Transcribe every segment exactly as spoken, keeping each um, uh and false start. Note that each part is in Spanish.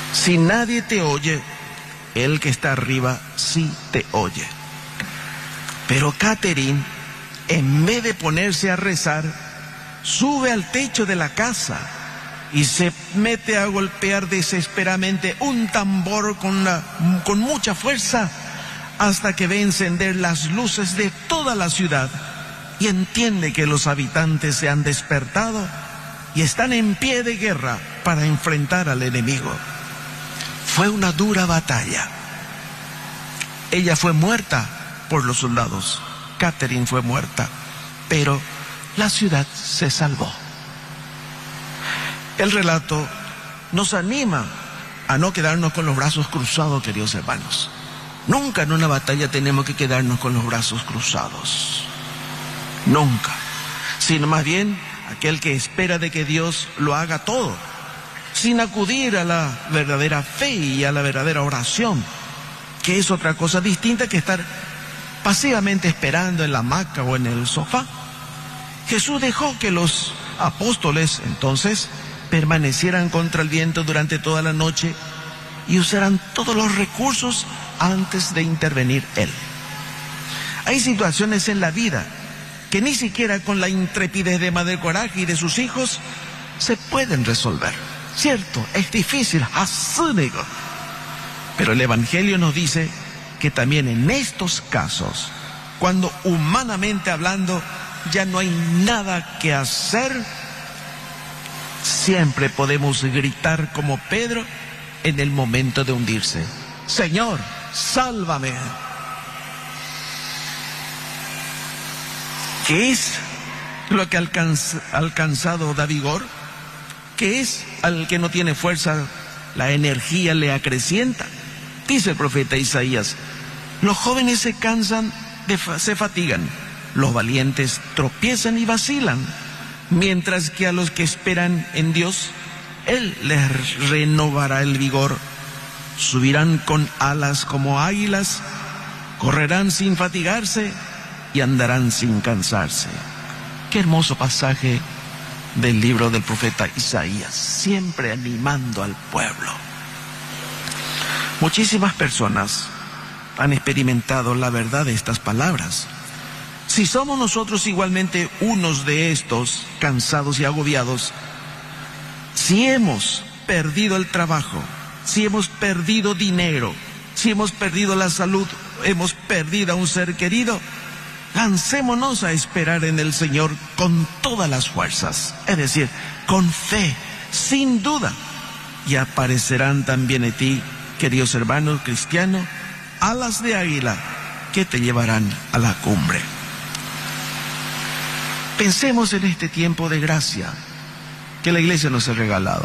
Si nadie te oye, el que está arriba sí te oye. Pero Catherine, en vez de ponerse a rezar, sube al techo de la casa y se mete a golpear desesperadamente un tambor con, la, con mucha fuerza hasta que ve encender las luces de toda la ciudad y entiende que los habitantes se han despertado y están en pie de guerra para enfrentar al enemigo. Fue una dura batalla. Ella fue muerta por los soldados. Catherine fue muerta, pero la ciudad se salvó. El relato nos anima a no quedarnos con los brazos cruzados, queridos hermanos. Nunca en una batalla tenemos que quedarnos con los brazos cruzados. Nunca. Sino más bien aquel que espera de que Dios lo haga todo, sin acudir a la verdadera fe y a la verdadera oración, que es otra cosa distinta que estar pasivamente esperando en la hamaca o en el sofá. Jesús dejó que los apóstoles entonces permanecieran contra el viento durante toda la noche y usaran todos los recursos antes de intervenir Él. Hay situaciones en la vida que ni siquiera con la intrepidez de Madre Coraje y de sus hijos se pueden resolver. Cierto, es difícil, asúnigo. Pero el Evangelio nos dice que también en estos casos, cuando humanamente hablando ya no hay nada que hacer, siempre podemos gritar como Pedro en el momento de hundirse: Señor, sálvame. ¿Qué es lo que ha alcanzado da vigor? ¿Qué es al que no tiene fuerza? La energía le acrecienta. Dice el profeta Isaías: los jóvenes se cansan, de fa- se fatigan, los valientes tropiezan y vacilan, mientras que a los que esperan en Dios, Él les renovará el vigor. Subirán con alas como águilas, correrán sin fatigarse y andarán sin cansarse. Qué hermoso pasaje del libro del profeta Isaías, siempre animando al pueblo. Muchísimas personas han experimentado la verdad de estas palabras. Si somos nosotros igualmente unos de estos cansados y agobiados, si hemos perdido el trabajo, si hemos perdido dinero, si hemos perdido la salud, hemos perdido a un ser querido, lancémonos a esperar en el Señor con todas las fuerzas, es decir, con fe, sin duda, y aparecerán también en ti, queridos hermanos cristianos, alas de águila que te llevarán a la cumbre. Pensemos en este tiempo de gracia que la Iglesia nos ha regalado.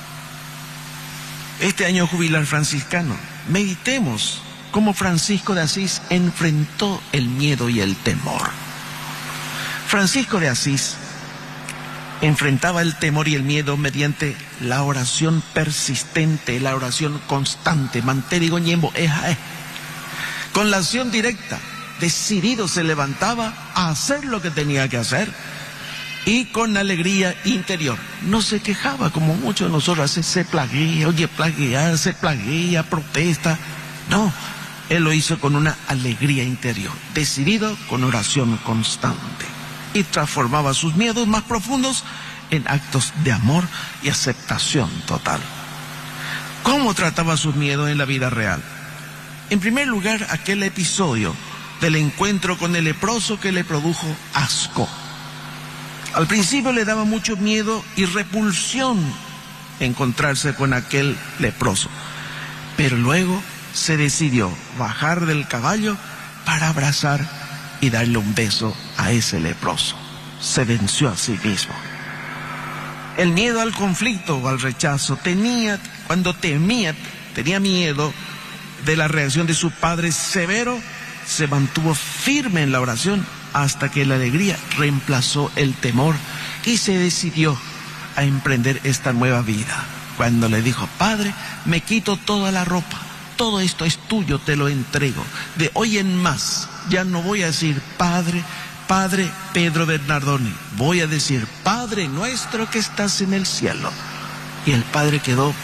Este año jubilar franciscano, meditemos cómo Francisco de Asís enfrentó el miedo y el temor. Francisco de Asís enfrentaba el temor y el miedo mediante la oración persistente, la oración constante, mantérigo ñembo, eja, con la acción directa. Decidido se levantaba a hacer lo que tenía que hacer y con alegría interior. No se quejaba como muchos de nosotros, se, se plaguea, oye, plaguea, se plaguea, protesta. No, él lo hizo con una alegría interior, decidido con oración constante, y transformaba sus miedos más profundos en actos de amor y aceptación total. ¿Cómo trataba sus miedos en la vida real? En primer lugar, aquel episodio del encuentro con el leproso que le produjo asco. Al principio le daba mucho miedo y repulsión encontrarse con aquel leproso, pero luego se decidió bajar del caballo para abrazar y darle un beso a ese leproso. Se venció a sí mismo. El miedo al conflicto o al rechazo tenía, cuando temía, tenía miedo de la reacción de su padre severo, se mantuvo firme en la oración hasta que la alegría reemplazó el temor y se decidió a emprender esta nueva vida. Cuando le dijo: Padre, me quito toda la ropa, todo esto es tuyo, te lo entrego. De hoy en más ya no voy a decir Padre, Padre Pedro Bernardoni, voy a decir Padre nuestro que estás en el cielo. Y el Padre quedó